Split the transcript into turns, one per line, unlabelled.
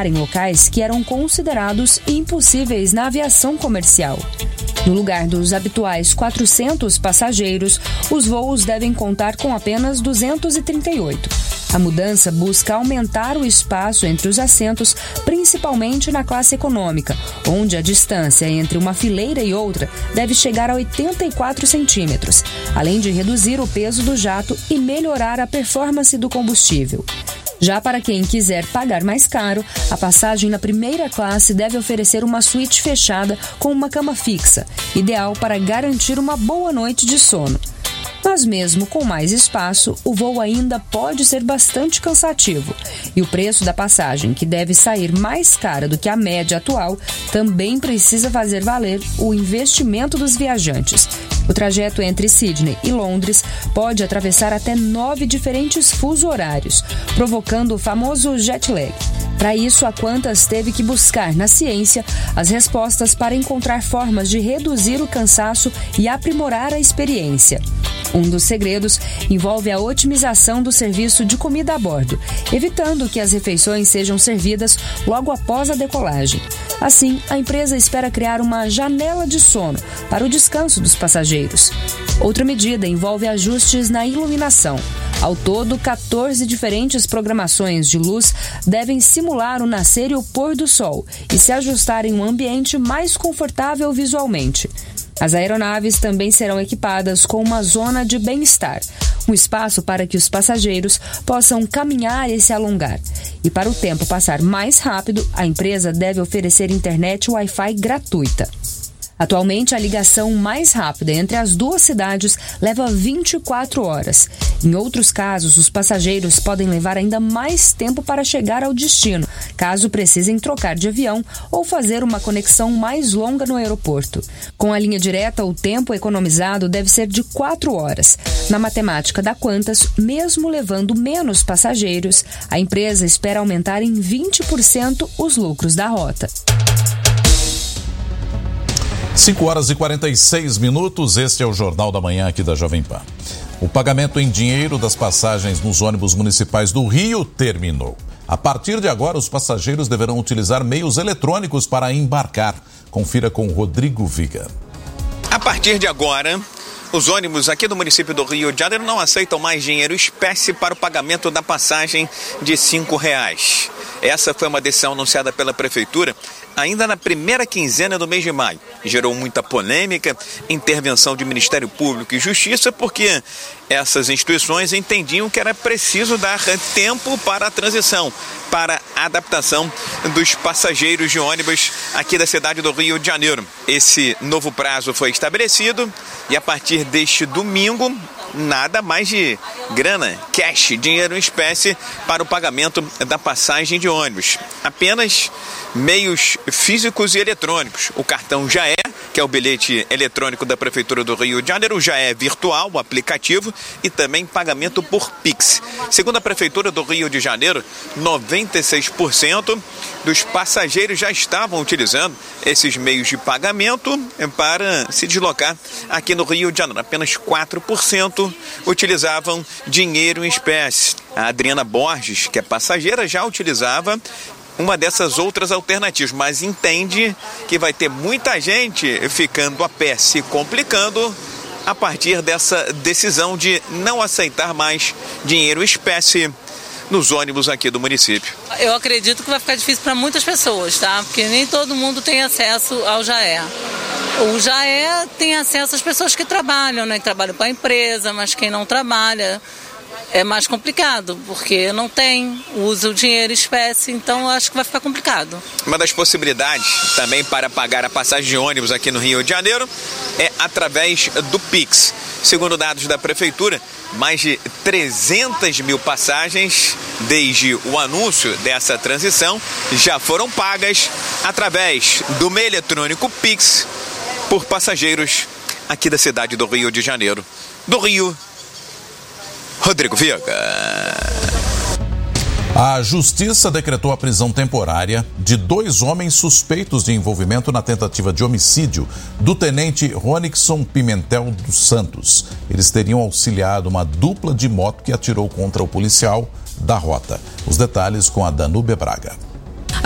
pousar em locais que eram considerados impossíveis na aviação comercial. No lugar dos habituais 400 passageiros, os voos devem contar com apenas 238. A mudança busca aumentar o espaço entre os assentos, principalmente na classe econômica, onde a distância entre uma fileira e outra deve chegar a 84 centímetros, além de reduzir o peso do jato e melhorar a performance do combustível. Já para quem quiser pagar mais caro, a passagem na primeira classe deve oferecer uma suíte fechada com uma cama fixa, ideal para garantir uma boa noite de sono. Mas mesmo com mais espaço, o voo ainda pode ser bastante cansativo. E o preço da passagem, que deve sair mais cara do que a média atual, também precisa fazer valer o investimento dos viajantes. O trajeto entre Sydney e Londres pode atravessar até 9 diferentes fusos horários, provocando o famoso jet lag. Para isso, a Qantas teve que buscar na ciência as respostas para encontrar formas de reduzir o cansaço e aprimorar a experiência. Um dos segredos envolve a otimização do serviço de comida a bordo, evitando que as refeições sejam servidas logo após a decolagem. Assim, a empresa espera criar uma janela de sono para o descanso dos passageiros. Outra medida envolve ajustes na iluminação. Ao todo, 14 diferentes programações de luz devem simular o nascer e o pôr do sol e se ajustar em um ambiente mais confortável visualmente. As aeronaves também serão equipadas com uma zona de bem-estar, um espaço para que os passageiros possam caminhar e se alongar. E para o tempo passar mais rápido, a empresa deve oferecer internet Wi-Fi gratuita. Atualmente, a ligação mais rápida entre as duas cidades leva 24 horas. Em outros casos, os passageiros podem levar ainda mais tempo para chegar ao destino, caso precisem trocar de avião ou fazer uma conexão mais longa no aeroporto. Com a linha direta, o tempo economizado deve ser de 4 horas. Na matemática da Qantas, mesmo levando menos passageiros, a empresa espera aumentar em 20% os lucros da rota.
5h46, este é o Jornal da Manhã aqui da Jovem Pan. O pagamento em dinheiro das passagens nos ônibus municipais do Rio terminou. A partir de agora, os passageiros deverão utilizar meios eletrônicos para embarcar. Confira com Rodrigo Viga.
A partir de agora, os ônibus aqui do município do Rio de Janeiro não aceitam mais dinheiro espécie para o pagamento da passagem de R$5. Essa foi uma decisão anunciada pela Prefeitura ainda na primeira quinzena do mês de maio. Gerou muita polêmica, intervenção de Ministério Público e Justiça, porque essas instituições entendiam que era preciso dar tempo para a transição, para a adaptação dos passageiros de ônibus aqui da cidade do Rio de Janeiro. Esse novo prazo foi estabelecido e a partir deste domingo, nada mais de grana, cash, dinheiro em espécie para o pagamento da passagem de ônibus. Apenas meios físicos e eletrônicos. O cartão Já É, que é o bilhete eletrônico da Prefeitura do Rio de Janeiro, o Já É virtual, o aplicativo, e também pagamento por Pix. Segundo a Prefeitura do Rio de Janeiro, 96% dos passageiros já estavam utilizando esses meios de pagamento para se deslocar aqui no Rio de Janeiro. Apenas 4% utilizavam dinheiro em espécie. A Adriana Borges, que é passageira, já utilizava uma dessas outras alternativas, mas entende que vai ter muita gente ficando a pé, se complicando a partir dessa decisão de não aceitar mais dinheiro espécie nos ônibus aqui do município.
Eu acredito que vai ficar difícil para muitas pessoas, tá? Porque nem todo mundo tem acesso ao Já É. O Já É tem acesso às pessoas que trabalham, né? Que trabalham para a empresa, mas quem não trabalha é mais complicado, porque não tem, usa o dinheiro em espécie, então acho que vai ficar complicado.
Uma das possibilidades também para pagar a passagem de ônibus aqui no Rio de Janeiro é através do Pix. Segundo dados da Prefeitura, mais de 300 mil passagens, desde o anúncio dessa transição, já foram pagas através do meio eletrônico Pix por passageiros aqui da cidade do Rio de Janeiro. Do Rio, Rodrigo Viga.
A Justiça decretou a prisão temporária de 2 homens suspeitos de envolvimento na tentativa de homicídio do tenente Ronixon Pimentel dos Santos. Eles teriam auxiliado uma dupla de moto que atirou contra o policial da rota. Os detalhes com a Danúbia Braga.